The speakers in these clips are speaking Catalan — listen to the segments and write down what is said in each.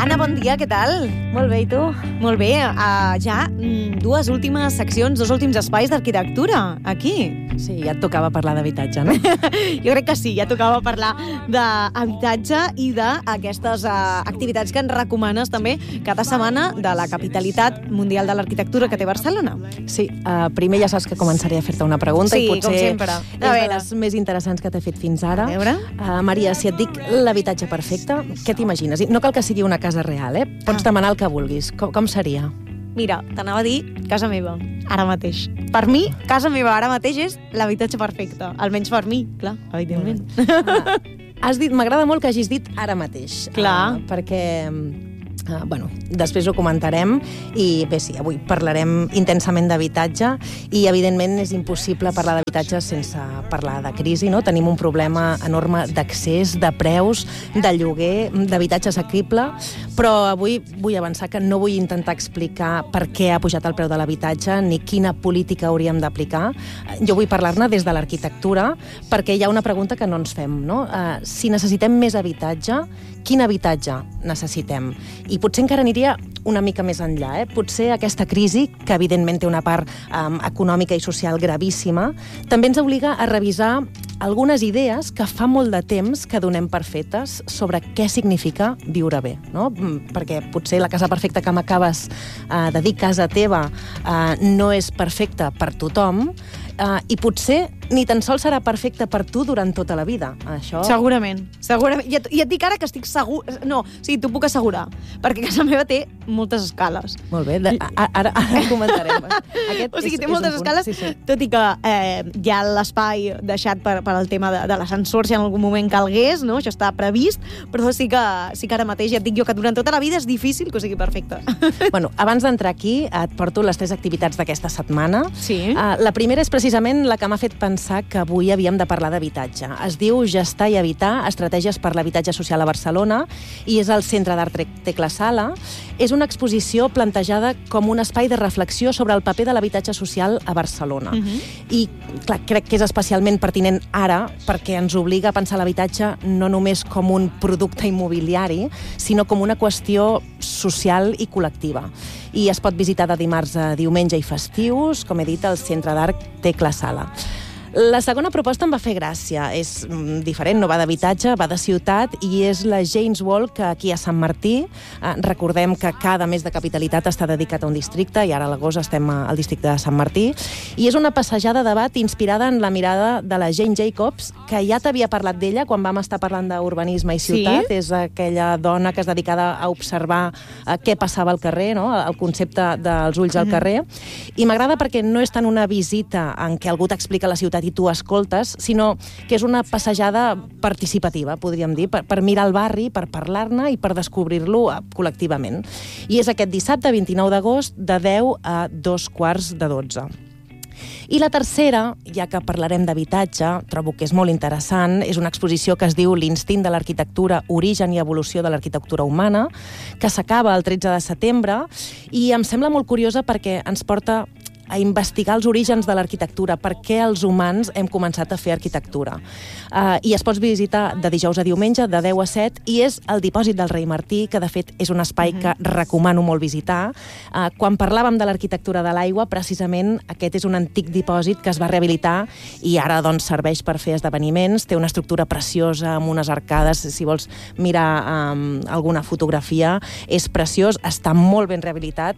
Anna, bon dia, què tal? Molt bé, i tu? Molt bé, ja dues últimes seccions, dos últims espais d'arquitectura, aquí. Sí, ja et tocava parlar d'habitatge, no? Jo crec que sí, ja tocava parlar d'habitatge i d'aquestes activitats que ens recomanes també cada setmana de la capitalitat mundial de l'arquitectura que té Barcelona. Sí, primer ja saps que començaré a fer-te una pregunta sí, i potser com sempre. És de les més interessants que t'he fet fins ara. A veure. Maria, si et dic l'habitatge perfecte, què t'imagines? No cal que sigui una casa real, Pots demanar el que vulguis. Com seria? Mira, t'anava a dir casa meva, ara mateix. Per mi, casa meva ara mateix és l'habitatge perfecte. Almenys per mi, clar, evidentment. Has dit, m'agrada molt que hagis dit ara mateix. Clar. Perquè... després ho comentarem i bé, sí, avui parlarem intensament d'habitatge i evidentment és impossible parlar d'habitatge sense parlar de crisi, no? Tenim un problema enorme d'accés, de preus, de lloguer, d'habitatge assequible, però avui vull avançar que no vull intentar explicar per què ha pujat el preu de l'habitatge ni quina política hauríem d'aplicar. Jo vull parlar-ne des de l'arquitectura perquè hi ha una pregunta que no ens fem, no? Si necessitem més habitatge, quin habitatge necessitem? I potser encara aniria una mica més enllà. Potser aquesta crisi, que evidentment té una part econòmica i social gravíssima, també ens obliga a revisar algunes idees que fa molt de temps que donem per fetes sobre què significa viure bé, no? Perquè potser la casa perfecta que m'acabes de dir casa teva no és perfecta per tothom i potser ni tan sols serà perfecte per tu durant tota la vida. Això... Segurament. I et dic ara que estic segur... No, sí, t'ho puc assegurar, perquè casa meva té moltes escales. Molt bé, ara comentarem. O sigui, té moltes escales, sí. Tot i que hi ha l'espai deixat per al tema de l'ascensor, si en algun moment calgués, no? Això està previst, però sí que ara mateix ja et dic jo que durant tota la vida és difícil que ho sigui perfecte. Bueno, abans d'entrar aquí, et porto les 3 activitats d'aquesta setmana. Sí. La primera és precisament la que m'ha fet pensar que avui havíem de parlar d'habitatge. Es diu Gestar i Habitar, estratègies per l'habitatge social a Barcelona, i és al Centre d'Art Tecla Sala. És una exposició plantejada com un espai de reflexió sobre el paper de l'habitatge social a Barcelona. I, clar, crec que és especialment pertinent ara perquè ens obliga a pensar l'habitatge no només com un producte immobiliari, sinó com una qüestió social i col·lectiva. I es pot visitar de dimarts a diumenge i festius, com he dit, al Centre d'Art Tecla Sala. La segona proposta em va fer gràcia. És diferent, no va d'habitatge, va de ciutat, i és la Jane's Walk aquí a Sant Martí. Recordem que cada mes de capitalitat està dedicat a un districte, i ara a l'agost estem al districte de Sant Martí. I és una passejada de debat inspirada en la mirada de la Jane Jacobs, que ja t'havia parlat d'ella quan vam estar parlant d'urbanisme i ciutat. Sí? És aquella dona que es dedicava a observar què passava al carrer, no? El concepte dels ulls al carrer. I m'agrada perquè no és tant una visita en què algú t'explica la ciutat i tu escoltes, sinó que és una passejada participativa, podríem dir, per mirar el barri, per parlar-ne i per descobrir-lo col·lectivament. I és aquest dissabte, 29 d'agost, de 10 a 2:15. I la tercera, ja que parlarem d'habitatge, trobo que és molt interessant, és una exposició que es diu L'instint de l'arquitectura, origen i evolució de l'arquitectura humana, que s'acaba el 13 de setembre, i em sembla molt curiosa perquè ens porta a investigar els orígens de l'arquitectura, per què els humans hem començat a fer arquitectura. I es pots visitar de dijous a diumenge, de 10 a 7, i és el dipòsit del Rei Martí, que de fet és un espai que recomano molt visitar. Quan parlàvem de l'arquitectura de l'aigua, precisament aquest és un antic dipòsit que es va rehabilitar i ara doncs serveix per fer esdeveniments, té una estructura preciosa amb unes arcades, si vols mirar alguna fotografia, és preciós, està molt ben rehabilitat,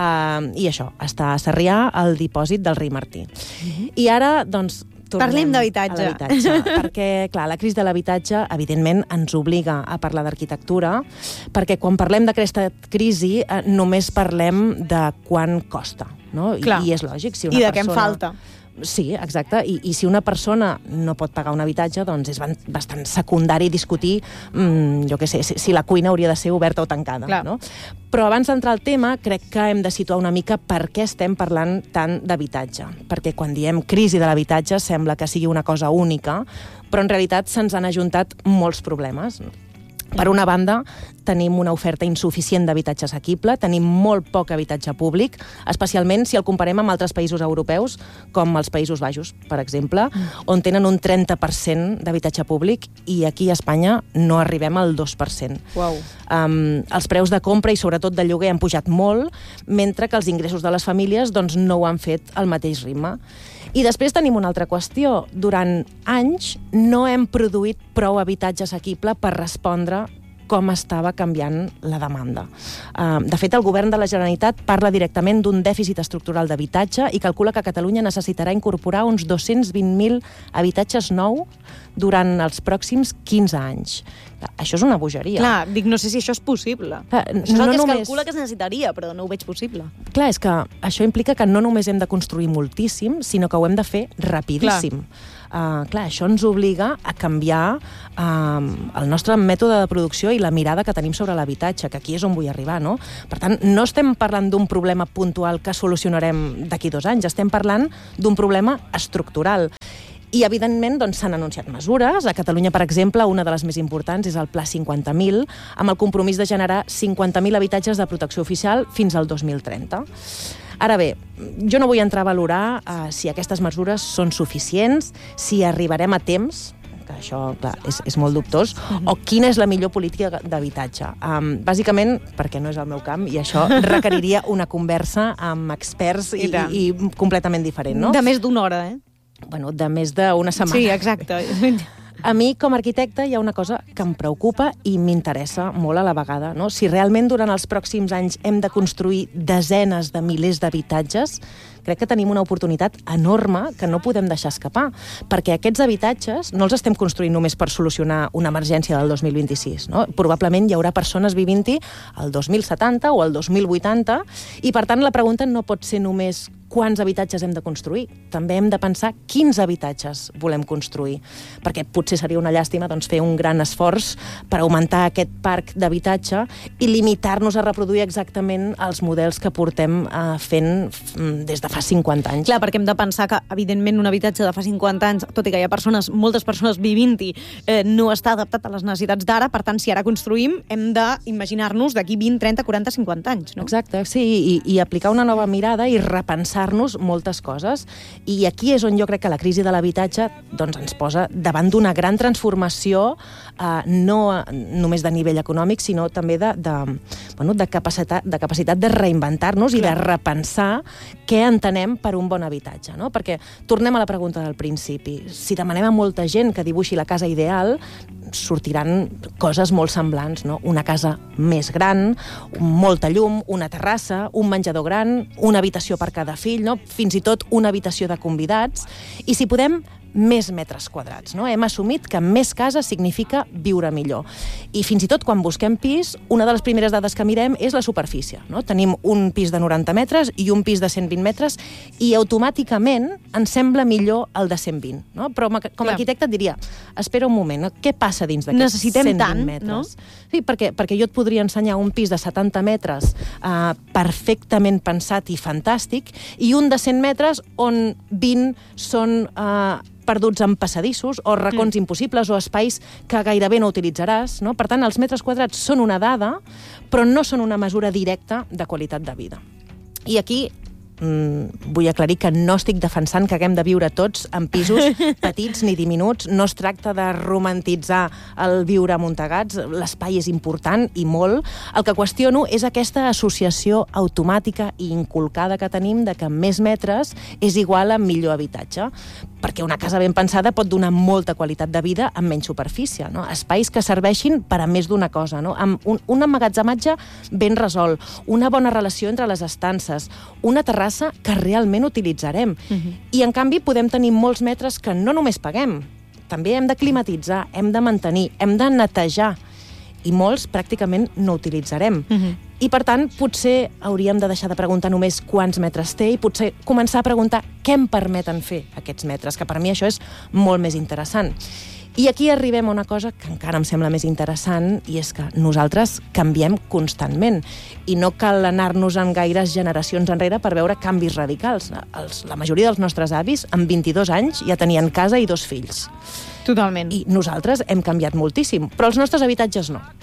i això, està a Sarrià, al dipòsit del Rei Martí. I ara, doncs, parlem d'habitatge. Perquè, clar, la crisi de l'habitatge, evidentment, ens obliga a parlar d'arquitectura, perquè quan parlem d'aquesta crisi només parlem de quant costa, no? I és lògic. Si una I de què em falta. Sí, exacte. I si una persona no pot pagar un habitatge, doncs és bastant secundari discutir, jo què sé, si la cuina hauria de ser oberta o tancada. No? Però abans d'entrar al tema, crec que hem de situar una mica per què estem parlant tant d'habitatge. Perquè quan diem crisi de l'habitatge sembla que sigui una cosa única, però en realitat se'ns han ajuntat molts problemes. Per una banda, tenim una oferta insuficient d'habitatge assequible, tenim molt poc habitatge públic, especialment si el comparem amb altres països europeus, com els Països Baixos, per exemple, on tenen un 30% d'habitatge públic i aquí a Espanya no arribem al 2%. Uau. Els preus de compra i sobretot de lloguer han pujat molt, mentre que els ingressos de les famílies doncs, no ho han fet al mateix ritme. I després tenim una altra qüestió. Durant anys no hem produït prou habitatge assequible per respondre com estava canviant la demanda. De fet, el govern de la Generalitat parla directament d'un dèficit estructural d'habitatge i calcula que Catalunya necessitarà incorporar uns 220.000 habitatges nous durant els pròxims 15 anys. Això és una bogeria. Clar, dic, no sé si això és possible. Això és el que es calcula que es necessitaria, però no ho veig possible. Clar, és que això implica que no només hem de construir moltíssim, sinó que ho hem de fer rapidíssim. Clar, això ens obliga a canviar el nostre mètode de producció i la mirada que tenim sobre l'habitatge, que aquí és on vull arribar, no? Per tant, no estem parlant d'un problema puntual que solucionarem d'aquí 2 anys, estem parlant d'un problema estructural. I, evidentment, doncs, s'han anunciat mesures. A Catalunya, per exemple, una de les més importants és el Pla 50.000, amb el compromís de generar 50.000 habitatges de protecció oficial fins al 2030. Ara bé, jo no vull entrar a valorar si aquestes mesures són suficients, si arribarem a temps, que això, clar, és molt dubtós, o quina és la millor política d'habitatge. Bàsicament, perquè no és el meu camp, i això requeriria una conversa amb experts i completament diferent, no? De més d'una hora, Bueno, de més d'una setmana. Sí, exacte. A mi, com a arquitecte, hi ha una cosa que em preocupa i m'interessa molt a la vegada, no? Si realment durant els pròxims anys hem de construir desenes de milers d'habitatges, crec que tenim una oportunitat enorme que no podem deixar escapar, perquè aquests habitatges no els estem construint només per solucionar una emergència del 2026, no? Probablement hi haurà persones vivint-hi el 2070 o el 2080, i per tant la pregunta no pot ser només quants habitatges hem de construir. També hem de pensar quins habitatges volem construir, perquè potser seria una llàstima doncs, fer un gran esforç per augmentar aquest parc d'habitatge i limitar-nos a reproduir exactament els models que portem fent des de fa 50 anys. Clar, perquè hem de pensar que, evidentment, un habitatge de fa 50 anys, tot i que hi ha moltes persones vivint-hi, no està adaptat a les necessitats d'ara, per tant, si ara construïm, hem d'imaginar-nos d'aquí 20, 30, 40, 50 anys, no? Exacte, sí, i aplicar una nova mirada i repensar-nos moltes coses. I aquí és on jo crec que la crisi de l'habitatge doncs, ens posa davant d'una gran transformació, no només de nivell econòmic, sinó també de capacitat de reinventar-nos i de repensar què entenem per un bon habitatge, no? Perquè tornem a la pregunta del principi. Si demanem a molta gent que dibuixi la casa ideal, sortiran coses molt semblants, no? Una casa més gran, molta llum, una terrassa, un menjador gran, una habitació per cada fill, no? Fins i tot una habitació de convidats. I si podem, més metres quadrats, no? Hem assumit que més casa significa viure millor. I fins i tot quan busquem pis, una de les primeres dades que mirem és la superfície, no? Tenim un pis de 90 metres i un pis de 120 metres i automàticament ens sembla millor el de 120, no? Però com a arquitecte et diria, espera un moment, no? Què passa dins d'aquests 120 metres? No? Sí, perquè jo et podria ensenyar un pis de 70 metres perfectament pensat i fantàstic i un de 100 metres on 20 són perduts en passadissos o racons impossibles o espais que gairebé no utilitzaràs, no? Per tant, els metres quadrats són una dada, però no són una mesura directa de qualitat de vida. I aquí vull aclarir que no estic defensant que haguem de viure tots en pisos petits ni diminuts. No es tracta de romantitzar el viure amuntegats. L'espai és important i molt. El que qüestiono és aquesta associació automàtica i inculcada que tenim de que més metres és igual a millor habitatge. Perquè una casa ben pensada pot donar molta qualitat de vida amb menys superfície, no? Espais que serveixin per a més d'una cosa, no? Amb un emmagatzematge ben resolt, una bona relació entre les estances, una terrassa que realment utilitzarem. I, en canvi, podem tenir molts metres que no només paguem, també hem de climatitzar, hem de mantenir, hem de netejar, i molts pràcticament no utilitzarem. I, per tant, potser hauríem de deixar de preguntar només quants metres té i potser començar a preguntar què em permeten fer aquests metres, que per mi això és molt més interessant. I aquí arribem a una cosa que encara em sembla més interessant, i és que nosaltres canviem constantment i no cal anar-nos en gaires generacions enrere per veure canvis radicals. La majoria dels nostres avis, amb 22 anys, ja tenien casa i 2 fills. Totalment. I nosaltres hem canviat moltíssim, però els nostres habitatges no.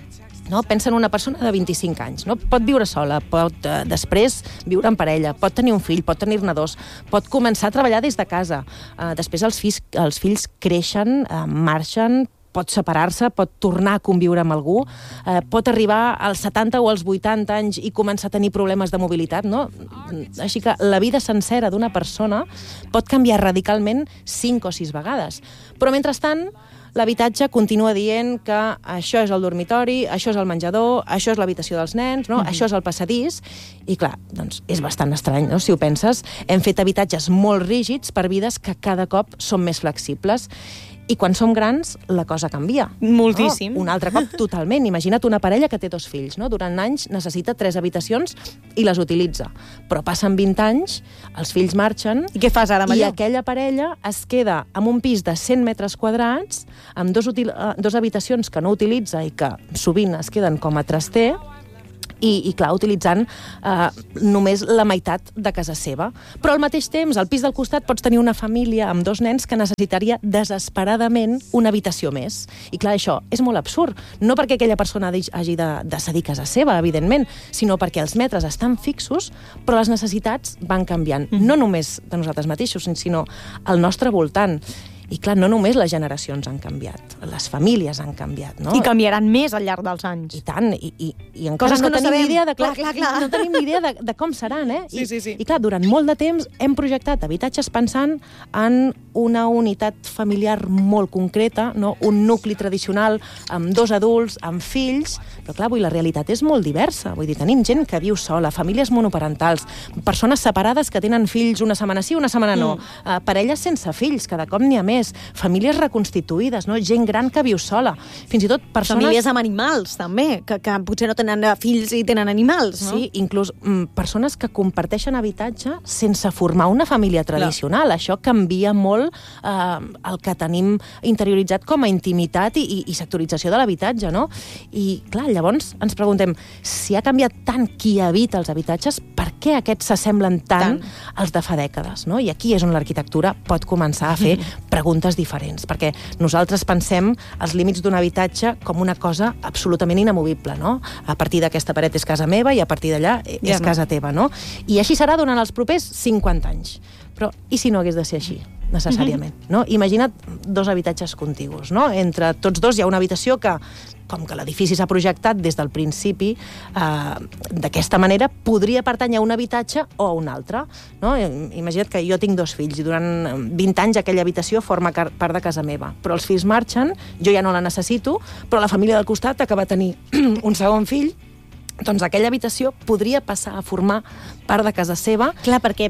No? Pensa en una persona de 25 anys. No? Pot viure sola, pot després viure en parella, pot tenir un fill, pot tenir-ne 2, pot començar a treballar des de casa. Després els fills creixen, marxen, pot separar-se, pot tornar a conviure amb algú, pot arribar als 70 o als 80 anys i començar a tenir problemes de mobilitat, no? Així que la vida sencera d'una persona pot canviar radicalment 5 o 6 vegades. Però, mentrestant, l'habitatge continua dient que això és el dormitori, això és el menjador, això és l'habitació dels nens, no? Això és el passadís, i clar, doncs és bastant estrany, no? Si ho penses, hem fet habitatges molt rígids per vides que cada cop són més flexibles. I quan som grans, la cosa canvia. Moltíssim. No? Un altre cop, totalment. Imagina't una parella que té 2 fills, no? Durant anys necessita 3 habitacions i les utilitza. Però passen 20 anys, els fills marxen... I què fas ara amb allò? I aquella parella es queda amb un pis de 100 metres quadrats, amb 2 habitacions que no utilitza i que sovint es queden com a traster, i clar, utilitzant només la meitat de casa seva. Però al mateix temps, al pis del costat pots tenir una família amb 2 nens que necessitaria desesperadament una habitació més. I clar, això és molt absurd. No perquè aquella persona hagi de cedir casa seva, evidentment, sinó perquè els metres estan fixos, però les necessitats van canviant. No només de nosaltres mateixos, sinó al nostre voltant. I clar, no només les generacions han canviat, les famílies han canviat, no? I canviaran més al llarg dels anys. I tant, i encara no tenim ni idea de no tenim ni idea de com seran, eh? Sí. I clar, durant molt de temps hem projectat habitatges pensant en una unitat familiar molt concreta, no? Un nucli tradicional amb 2 adults, amb fills, però clar, avui la realitat és molt diversa. Vull dir, tenim gent que viu sola, famílies monoparentals, persones separades que tenen fills una setmana sí, una setmana no, parelles sense fills, cada cop n'hi ha més, famílies reconstituïdes, no? Gent gran que viu sola, fins i tot persones... Famílies amb animals, també, que potser no tenen fills i tenen animals, no? Sí, inclús persones que comparteixen habitatge sense formar una família tradicional. Clar. Això canvia molt el que tenim interioritzat com a intimitat i sectorització de l'habitatge, no? I, clar, llavors ens preguntem, si ha canviat tant qui habita els habitatges, per què aquests s'assemblen tant als de fa dècades, no? I aquí és on l'arquitectura pot començar a fer preguntes diferents, perquè nosaltres pensem els límits d'un habitatge com una cosa absolutament inamovible, no? A partir d'aquesta paret és casa meva i a partir d'allà és casa teva, no? I així serà durant els propers 50 anys. Però i si no hagués de ser així, necessàriament, no? Imagina't 2 habitatges contigus, no? Entre tots 2 hi ha una habitació que, com que l'edifici s'ha projectat des del principi, d'aquesta manera podria pertànyer a un habitatge o a un altre, no? Imagina't que jo tinc 2 fills i durant 20 anys aquella habitació forma part de casa meva, però els fills marxen, jo ja no la necessito, però la família del costat acaba de tenir un segon fill, doncs aquella habitació podria passar a formar part de casa seva. Clar, perquè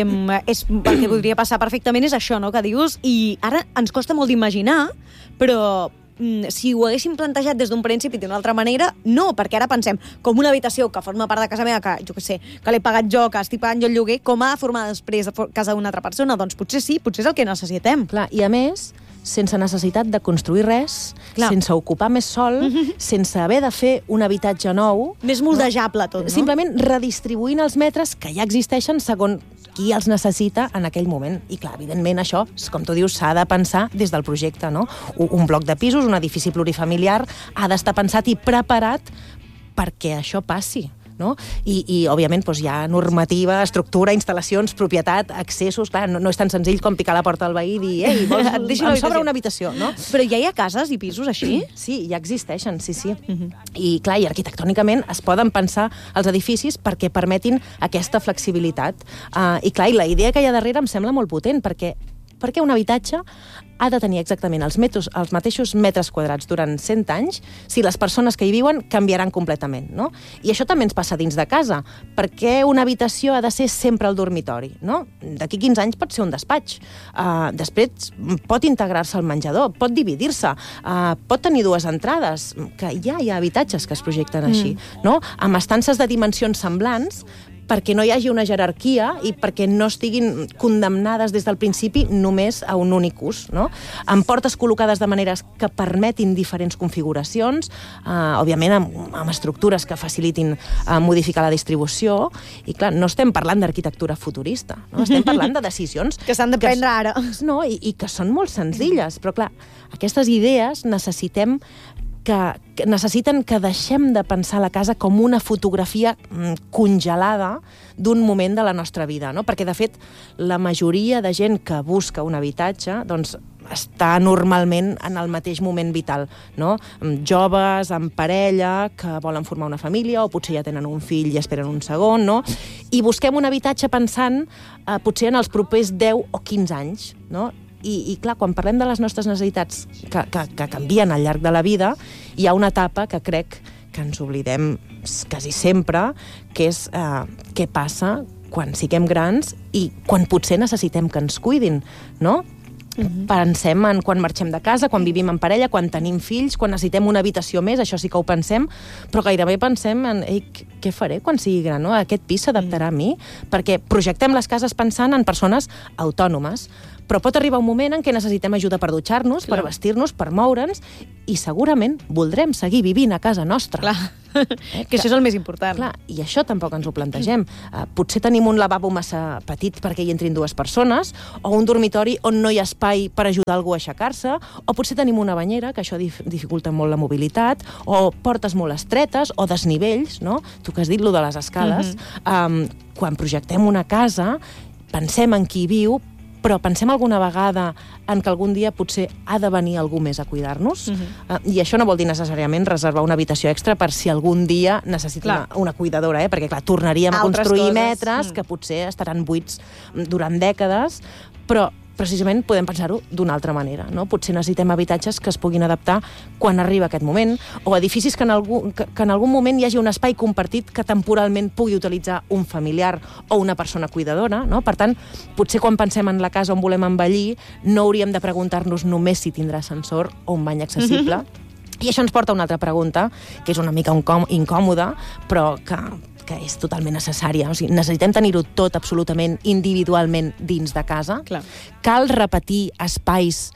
el que podria passar perfectament és això, no?, que dius, i ara ens costa molt d'imaginar, però si ho haguéssim plantejat des d'un principi d'una altra manera, no, perquè ara pensem com una habitació que forma part de casa meva, que jo què sé, que l'he pagat jo, que estic pagant jo el lloguer, com ha de formar després de casa d'una altra persona? Doncs potser sí, potser és el que necessitem. Clar, i a més, sense necessitat de construir res, sense ocupar més sòl, sense haver de fer un habitatge nou. Més moldejable tot, no? Simplement redistribuint els metres que ja existeixen segons qui els necessita en aquell moment. I clar, evidentment això, com tu dius, s'ha de pensar des del projecte, no? Un bloc de pisos, un edifici plurifamiliar, ha d'estar pensat i preparat perquè això passi. No? I òbviament, doncs, hi ha normativa, estructura, instal·lacions, propietat, accessos... Clar, no és tan senzill com picar la porta al veí i dir «Ei, vols, em sobra una habitació», no? Però ja hi ha cases i pisos així? Sí, ja existeixen, sí. I, clar, i arquitectònicament es poden pensar els edificis perquè permetin aquesta flexibilitat. I, clar, i la idea que hi ha darrere em sembla molt potent, perquè un habitatge ha de tenir exactament els mateixos metres quadrats durant 100 anys si les persones que hi viuen canviaran completament, no? I això també ens passa dins de casa. Per què una habitació ha de ser sempre el dormitori, no? D'aquí 15 anys pot ser un despatx. Després pot integrar-se al menjador, pot dividir-se, pot tenir 2 entrades, que ja hi ha habitatges que es projecten així, no? Amb estances de dimensions semblants, perquè no hi hagi una jerarquia i perquè no estiguin condemnades des del principi només a un únic ús, no? Amb portes col·locades de maneres que permetin diferents configuracions, òbviament amb estructures que facilitin modificar la distribució, i clar, no estem parlant d'arquitectura futurista, no? Estem parlant de decisions que s'han de prendre ara. No, i que són molt senzilles, però clar, aquestes idees necessitem que necessiten que deixem de pensar la casa com una fotografia congelada d'un moment de la nostra vida, no? Perquè, de fet, la majoria de gent que busca un habitatge, doncs, està normalment en el mateix moment vital, no? Joves, amb parella, que volen formar una família, o potser ja tenen un fill i esperen un segon, no? I busquem un habitatge pensant potser en els propers 10 o 15 anys, no? I clar, quan parlem de les nostres necessitats que canvien al llarg de la vida, hi ha una etapa que crec que ens oblidem quasi sempre, que és què passa quan siguem grans i quan potser necessitem que ens cuidin, no? Pensem en quan marxem de casa, quan vivim en parella, quan tenim fills, quan necessitem una habitació més, això sí que ho pensem, però gairebé pensem en què faré quan sigui gran, no? Aquest pis s'adaptarà a mi? Perquè projectem les cases pensant en persones autònomes, però pot arribar un moment en què necessitem ajuda per dutxar-nos, per vestir-nos, per moure'ns, i segurament voldrem seguir vivint a casa nostra. Clar. Que això és el més important. Clar, i això tampoc ens ho plantegem. Potser tenim un lavabo massa petit perquè hi entrin 2 persones, o un dormitori on no hi ha espai per ajudar algú a aixecar-se, o potser tenim una banyera, que això dificulta molt la mobilitat, o portes molt estretes, o desnivells, no? Tu que has dit, lo de les escales. Quan projectem una casa, pensem en qui viu, però pensem alguna vegada en que algun dia potser ha de venir algú més a cuidar-nos? I això no vol dir necessàriament reservar una habitació extra per si algun dia necessita una cuidadora, perquè, clar, tornaríem a construir metres que potser estaran buits durant dècades, però precisament podem pensar-ho d'una altra manera, no? Potser necessitem habitatges que es puguin adaptar quan arriba aquest moment, o edificis que en algun moment hi hagi un espai compartit que temporalment pugui utilitzar un familiar o una persona cuidadora, no? Per tant, potser quan pensem en la casa on volem envellir, no hauríem de preguntar-nos només si tindrà ascensor o un bany accessible. I això ens porta a una altra pregunta, que és una mica incòmoda, però que és totalment necessària. O sigui, necessitem tenir-ho tot absolutament individualment dins de casa. Clar. Cal repetir espais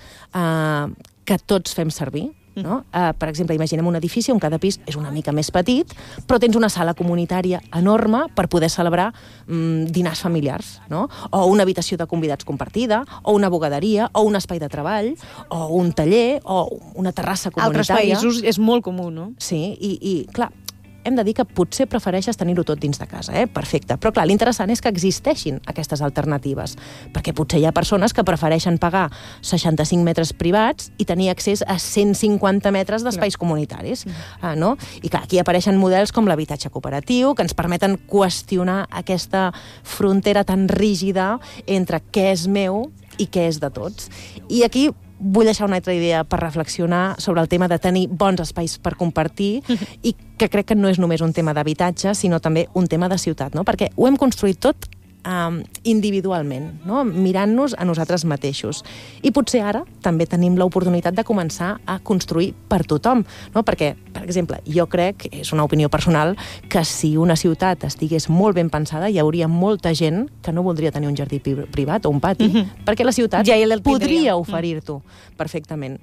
que tots fem servir. No? Per exemple, imaginem un edifici on cada pis és una mica més petit, però tens una sala comunitària enorme per poder celebrar dinars familiars, no? O una habitació de convidats compartida, o una bugaderia, o un espai de treball, o un taller, o una terrassa comunitària. Altres països és molt comú, no? Sí, i clar, hem de dir que potser prefereixes tenir-ho tot dins de casa, perfecte. Però clar, l'interessant és que existeixin aquestes alternatives, perquè potser hi ha persones que prefereixen pagar 65 metres privats i tenir accés a 150 metres d'espais comunitaris, no? I clar, aquí apareixen models com l'habitatge cooperatiu, que ens permeten qüestionar aquesta frontera tan rígida entre què és meu i què és de tots. I aquí vull deixar una altra idea per reflexionar sobre el tema de tenir bons espais per compartir i que crec que no és només un tema d'habitatge, sinó també un tema de ciutat, no? Perquè ho hem construït tot individualment, no? Mirant-nos a nosaltres mateixos. I potser ara també tenim l'oportunitat de començar a construir per tothom, no? Perquè, per exemple, jo crec, és una opinió personal, que si una ciutat estigués molt ben pensada, hi hauria molta gent que no voldria tenir un jardí privat o un pati, perquè la ciutat podria oferir-t'ho perfectament.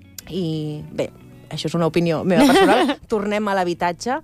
I bé, això és una opinió meva personal. Tornem a l'habitatge.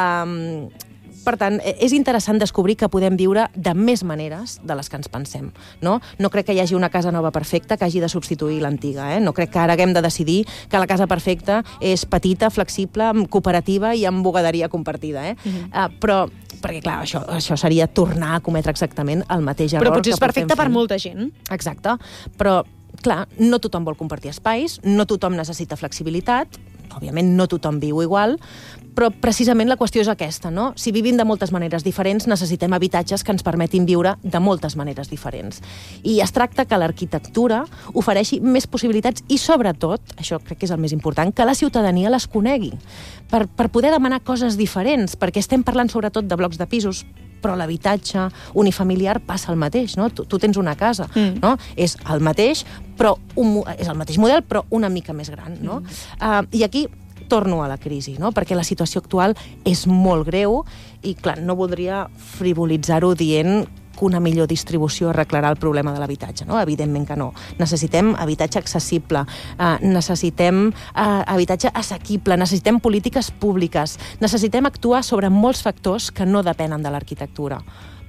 Per tant, és interessant descobrir que podem viure de més maneres de les que ens pensem, no? No crec que hi hagi una casa nova perfecta que hagi de substituir l'antiga, No crec que ara haguem de decidir que la casa perfecta és petita, flexible, cooperativa i amb bugaderia compartida, Però, perquè clar, això seria tornar a cometre exactament el mateix error. Però potser és perfecte per molta gent. Exacte, però clar, no tothom vol compartir espais, no tothom necessita flexibilitat, òbviament no tothom viu igual, però precisament la qüestió és aquesta, no? Si vivim de moltes maneres diferents, necessitem habitatges que ens permetin viure de moltes maneres diferents. I es tracta que l'arquitectura ofereixi més possibilitats i, sobretot, això crec que és el més important, que la ciutadania les conegui, per poder demanar coses diferents, perquè estem parlant sobretot de blocs de pisos, però l'habitatge unifamiliar passa el mateix, no? Tu tens una casa, no? És el mateix, és el mateix model, però una mica més gran, no? I aquí torno a la crisi, no? Perquè la situació actual és molt greu i, clar, no voldria frivolitzar-ho dient que una millor distribució arreglarà el problema de l'habitatge, no? Evidentment que no. Necessitem habitatge accessible, necessitem habitatge assequible, necessitem polítiques públiques, necessitem actuar sobre molts factors que no depenen de l'arquitectura.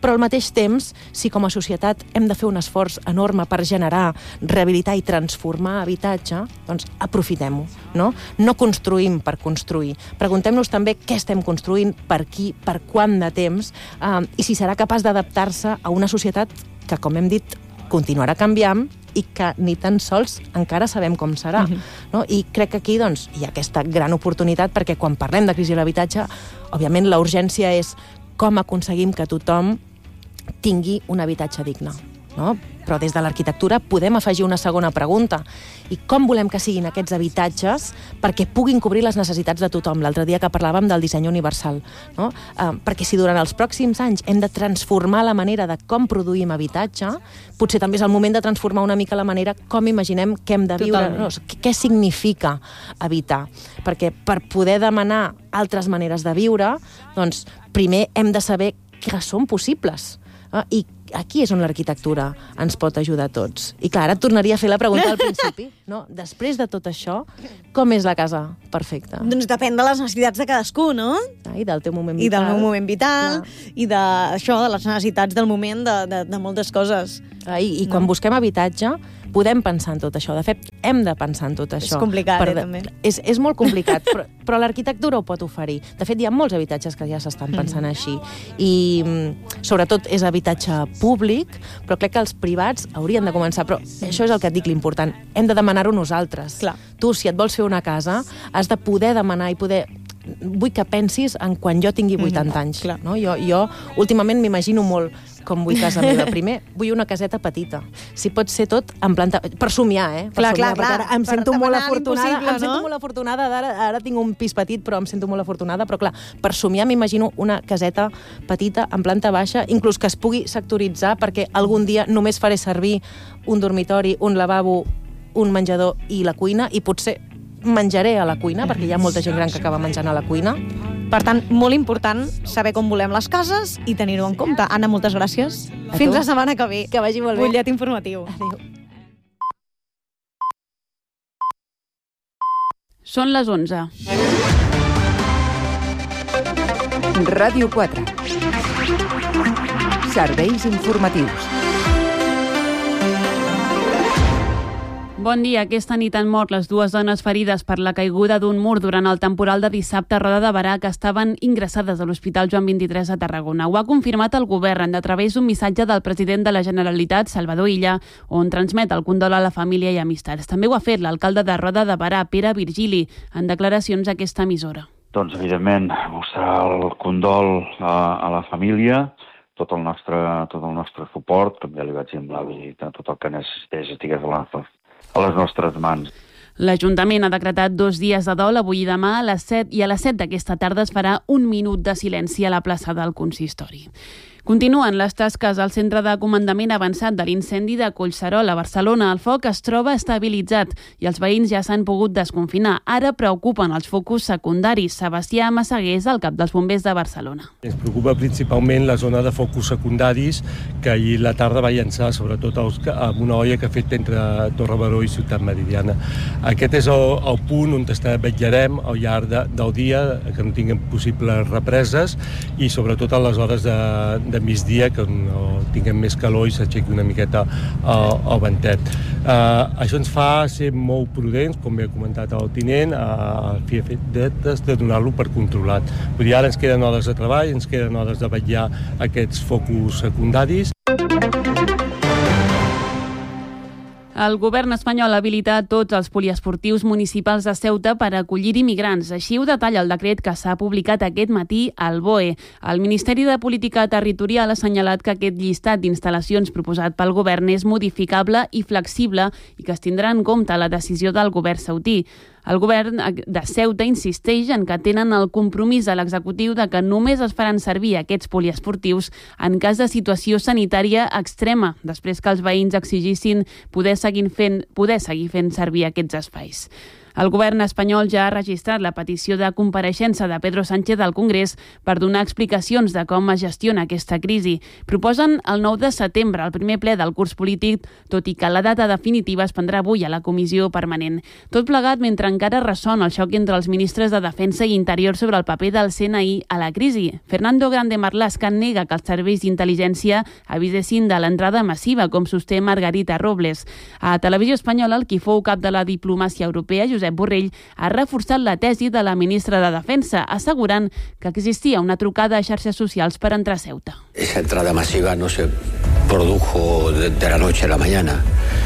Però al mateix temps, si com a societat hem de fer un esforç enorme per generar, rehabilitar i transformar habitatge, doncs aprofitem-ho, no? No construïm per construir. Preguntem-nos també què estem construint, per qui, per quant de temps, i si serà capaç d'adaptar-se a una societat que, com hem dit, continuarà canviant i que ni tan sols encara sabem com serà. No? I crec que aquí doncs, hi ha aquesta gran oportunitat perquè quan parlem de crisi de l'habitatge, òbviament la urgència és com aconseguim que tothom tingui un habitatge digne. No? Però des de l'arquitectura podem afegir una segona pregunta. I com volem que siguin aquests habitatges perquè puguin cobrir les necessitats de tothom? L'altre dia que parlàvem del disseny universal. No? Perquè si durant els pròxims anys hem de transformar la manera de com produïm habitatge, potser també és el moment de transformar una mica la manera com imaginem que hem de viure. No? Què significa habitar? Perquè per poder demanar altres maneres de viure, doncs primer hem de saber que són possibles. I aquí és on l'arquitectura ens pot ajudar a tots. I clar, ara et tornaria a fer la pregunta al principi, no? Després de tot això, com és la casa perfecta? Doncs depèn de les necessitats de cadascú, no? I del teu moment vital. I del meu moment vital, i de les necessitats del moment de moltes coses. I quan busquem habitatge, podem pensar en tot això. De fet, hem de pensar en tot això. És complicat, també. És molt complicat, però l'arquitectura ho pot oferir. De fet, hi ha molts habitatges que ja s'estan pensant així. I sobretot és habitatge públic, però crec que els privats haurien de començar. Però això és el que et dic, l'important. Hem de demanar-ho nosaltres. Clar. Tu, si et vols fer una casa, has de poder demanar i poder... Vull que pensis en quan jo tingui 80 anys. No? Jo últimament m'imagino molt com vull casa meva. Primer, vull una caseta petita. Si pot ser tot en planta... Per somiar, Clar. Ara em sento molt afortunada. No? Em sento molt afortunada. Ara tinc un pis petit, però em sento molt afortunada. Però clar, per somiar m'imagino una caseta petita en planta baixa, inclús que es pugui sectoritzar, perquè algun dia només faré servir un dormitori, un lavabo, un menjador i la cuina, i potser menjaré a la cuina, perquè hi ha molta gent gran que acaba menjant a la cuina. Per tant, molt important saber com volem les cases i tenir-ho en compte. Anna, moltes gràcies. Fins la setmana que ve. Que vagi molt bé. Butllet informatiu. Adéu. Són les 11. Ràdio 4. Serveis informatius. Bon dia. Aquesta nit han mort les dues dones ferides per la caiguda d'un mur durant el temporal de dissabte a Roda de Berà, que estaven ingressades a l'Hospital Joan 23 a Tarragona. Ho ha confirmat el govern a través d'un missatge del president de la Generalitat, Salvador Illa, on transmet el condol a la família i amistats. També ho ha fet l'alcalde de Roda de Berà, Pere Virgili, en declaracions a aquesta emissora. Doncs, evidentment, mostrar el condol a la família, tot el nostre suport, com ja li vaig dir amb l'avi, tot el que necessités estigués a les nostres mans. L'Ajuntament ha decretat 2 dies de dol avui i demà a les 7 i a les 7 d'aquesta tarda es farà 1 minut de silenci a la plaça del Consistori. Continuen les tasques al centre de comandament avançat de l'incendi de Collserola a Barcelona. El foc es troba estabilitzat i els veïns ja s'han pogut desconfinar. Ara preocupen els focus secundaris. Sebastià Massaguer és el cap dels bombers de Barcelona. Ens preocupa principalment la zona de focus secundaris que ahir la tarda va llançar sobretot amb una olla que ha fet entre Torre Baró i Ciutat Meridiana. Aquest és el punt on vetllarem al llarg del dia, que no tinguem possibles represes i sobretot a les hores de migdia, que no tinguem més calor i s'aixequi una miqueta el ventet. Això ens fa ser molt prudents, com bé ha comentat el tinent, a fi de donar-lo per controlat. Vull dir, ara ens queden hores de treball, ens queden hores de vetllar aquests focus secundaris. El govern espanyol ha habilitat tots els poliesportius municipals de Ceuta per acollir immigrants. Així ho detalla el decret que s'ha publicat aquest matí al BOE. El Ministeri de Política Territorial ha assenyalat que aquest llistat d'instal·lacions proposat pel govern és modificable i flexible i que es tindrà en compte la decisió del govern ceutí. El govern de Ceuta insisteix en que tenen el compromís de l'executiu de que només es faran servir aquests poliesportius en cas de situació sanitària extrema, després que els veïns exigissin poder seguir fent servir aquests espais. El govern espanyol ja ha registrat la petició de compareixença de Pedro Sánchez al Congrés per donar explicacions de com es gestiona aquesta crisi. Proposen el 9 de setembre, el primer ple del curs polític, tot i que la data definitiva es prendrà avui a la comissió permanent. Tot plegat mentre encara ressona el xoc entre els ministres de Defensa i Interior sobre el paper del CNI a la crisi. Fernando Grande Marlaska nega que els serveis d'intel·ligència avisessin de l'entrada massiva, com sosté Margarita Robles. A Televisió Espanyola, el qui fou cap de la diplomàcia europea, Josep Borrell, ha reforçat la tesi de la ministra de Defensa, assegurant que existia una trucada a xarxes socials per entrar a Ceuta. Esa entrada masiva no se produjo de la noche a la mañana.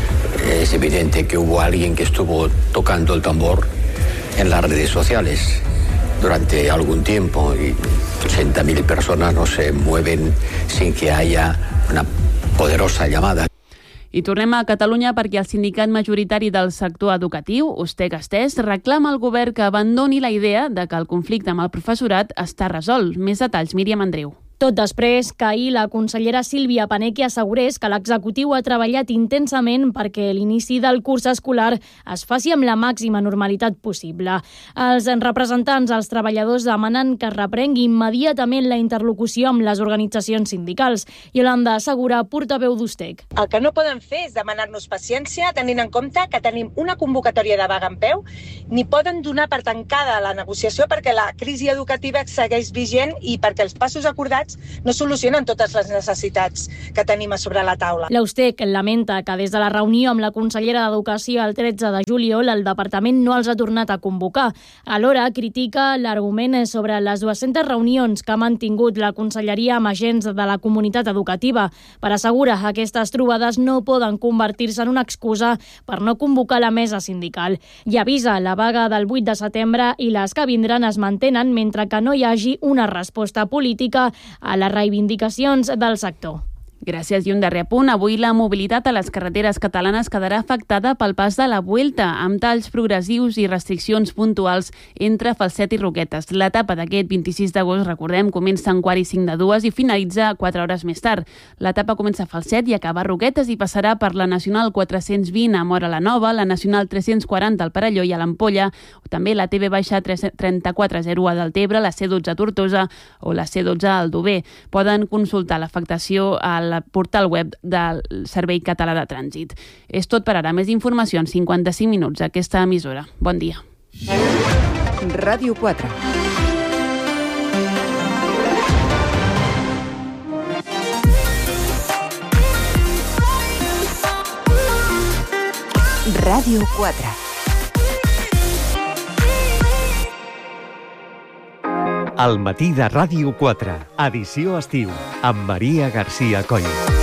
Es evidente que hubo alguien que estuvo tocando el tambor en las redes sociales durante algún tiempo y 80.000 personas no se mueven sin que haya una poderosa llamada. I tornem a Catalunya perquè el sindicat majoritari del sector educatiu, Ustec-Estès, reclama al govern que abandoni la idea de que el conflicte amb el professorat està resolt. Més detalls, Míriam Andreu. Tot després que ahir la consellera Sílvia Paneque assegurés que l'executiu ha treballat intensament perquè l'inici del curs escolar es faci amb la màxima normalitat possible. Els representants dels treballadors demanen que es reprengui immediatament la interlocució amb les organitzacions sindicals. Yolanda Segura, portaveu d'Ustec. El que no poden fer és demanar-nos paciència tenint en compte que tenim una convocatòria de vaga en peu, ni poden donar per tancada la negociació perquè la crisi educativa segueix vigent i perquè els passos acordats no solucionen totes les necessitats que tenim a sobre la taula. L'Ustec lamenta que des de la reunió amb la consellera d'Educació el 13 de juliol el departament no els ha tornat a convocar. Alhora critica l'argument sobre les 200 reunions que ha mantingut la conselleria amb agents de la comunitat educativa. Per assegurar que aquestes trobades no poden convertir-se en una excusa per no convocar la mesa sindical. I avisa la vaga del 8 de setembre i les que vindran es mantenen mentre que no hi hagi una resposta política a les reivindicacions del sector. Gràcies. I un darrer apunt. Avui la mobilitat a les carreteres catalanes quedarà afectada pel pas de la Vuelta, amb talls progressius i restriccions puntuals entre Falset i Roquetes. L'etapa d'aquest 26 d'agost, recordem, comença a 1:45 i finalitza 4 hores més tard. L'etapa comença a Falset i acaba a Roquetes i passarà per la Nacional 420 a Móra la Nova, la Nacional 340 al Perelló i a l'Ampolla, o també la TV-3401 a Deltebre, la C12 a Tortosa o la C12 a Aldover. Poden consultar l'afectació al portal web del Servei Català de Trànsit. És tot per ara. Més informació en 55 minuts a aquesta emissora. Bon dia. Ràdio 4. Ràdio 4. El matí de Ràdio 4, edició estiu, amb Maria García Coll.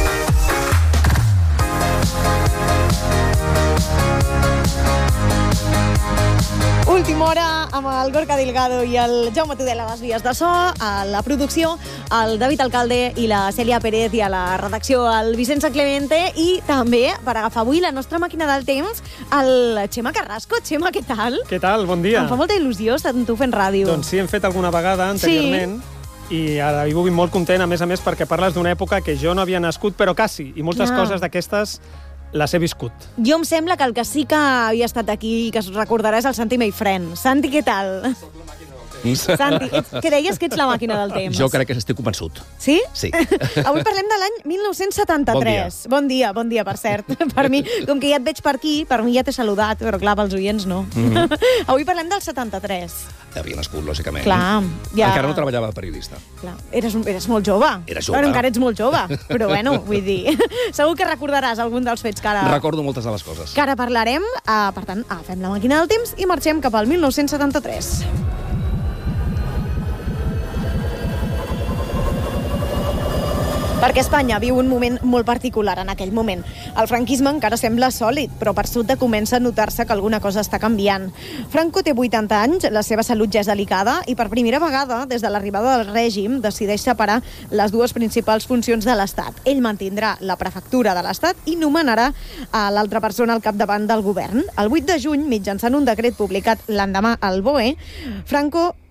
Última hora amb el Gorka Delgado i el Jaume Tudela a les vies de so, a la producció, el David Alcalde i la Cèlia Pérez, i a la redacció el Vicenç Clemente, i també, per agafar avui la nostra màquina del temps, el Xema Carrasco. Xema, què tal? Què tal? Bon dia. Em fa molta il·lusió estar amb tu fent ràdio. Doncs sí, hem fet alguna vegada anteriorment. Sí. I ara hi vull molt content, a més, perquè parles d'una època que jo no havia nascut, però quasi, i moltes coses d'aquestes les he viscut. Jo em sembla que el que sí que havia estat aquí i que es recordarà és el Santi Mayfriend. Santi, què tal? Santi, que deies que ets la màquina del temps. Jo crec que estic convençut. Sí? Sí. Avui parlem de l'any 1973. Bon dia, per cert. Per mi, com que ja et veig per aquí, per mi ja t'he saludat, però clar, pels oients no. Avui parlem del 73. Havia nascut, lògicament. Clar. Ja... Encara no treballava de periodista. Clar. Eres molt jove. Era jove. Bueno, encara ets molt jove, però bueno, vull dir... Segur que recordaràs algun dels fets que ara... Recordo moltes de les coses. Que ara parlarem. Per tant, agafem la màquina del temps i marxem cap al 1973. Perquè Espanya viu un moment molt particular en aquell moment. El franquisme encara sembla sòlid, però per sota comença a notar-se que alguna cosa està canviant. Franco té 80 anys, la seva salut ja és delicada i per primera vegada, des de l'arribada del règim, decideix separar les dues principals funcions de l'Estat. Ell mantindrà la prefectura de l'Estat i nomenarà a l'altra persona al capdavant del govern. El 8 de juny, mitjançant un decret publicat l'endemà al BOE, Franco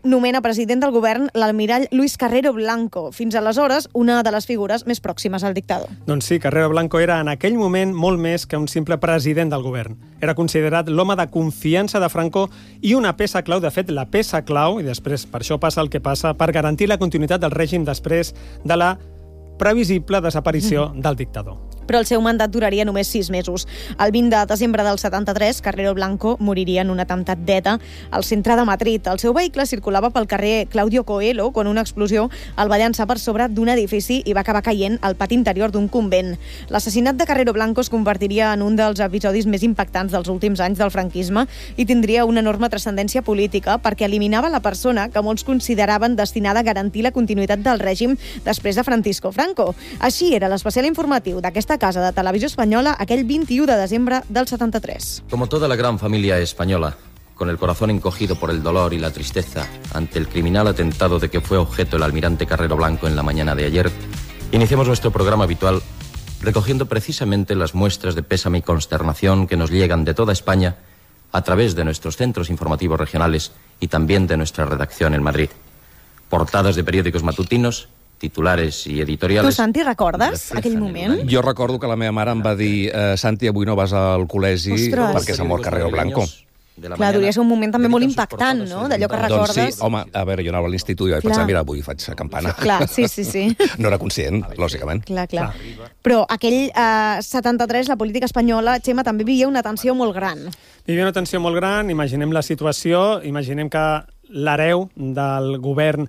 nomena president del govern l'almirall Luis Carrero Blanco, fins aleshores una de les figures més pròximes al dictador. Doncs sí, Carrero Blanco era en aquell moment molt més que un simple president del govern. Era considerat l'home de confiança de Franco i una peça clau, de fet, la peça clau, i després per això passa el que passa, per garantir la continuïtat del règim després de la previsible desaparició del dictador. Però el seu mandat duraria només 6 mesos. El 20 de desembre del 73, Carrero Blanco moriria en un atemptat d'ETA al centre de Madrid. El seu vehicle circulava pel carrer Claudio Coelho quan una explosió el va llançar per sobre d'un edifici i va acabar caient al pati interior d'un convent. L'assassinat de Carrero Blanco es convertiria en un dels episodis més impactants dels últims anys del franquisme i tindria una enorme transcendència política perquè eliminava la persona que molts consideraven destinada a garantir la continuïtat del règim després de Francisco Franco. Així era l'especial informatiu d'aquesta casa de Televisió Espanyola aquell 21 de desembre del 73. Como toda la gran familia española, con el corazón encogido por el dolor y la tristeza ante el criminal atentado de que fue objeto el almirante Carrero Blanco en la mañana de ayer, iniciamos nuestro programa habitual recogiendo precisamente las muestras de pésame y consternación que nos llegan de toda España a través de nuestros centros informativos regionales y también de nuestra redacción en Madrid. Portadas de periódicos matutinos, titulares i editorials. Tu, Santi, recordes aquell moment? Jo recordo que la meva mare em va dir Santi, avui no vas al col·legi perquè s'ha mort Carrero Blanco. Clar, devia ser un moment també molt impactant, no?, d'allò que recordes. Doncs sí, home, a veure, jo anava a l'institut i vaig pensar, mira, avui faig campana. Clar, sí. No era conscient, lògicament. Clar. Però aquell 73, la política espanyola, Xema, també vivia una tensió molt gran. Vivia una tensió molt gran, imaginem la situació, imaginem que l'hereu del govern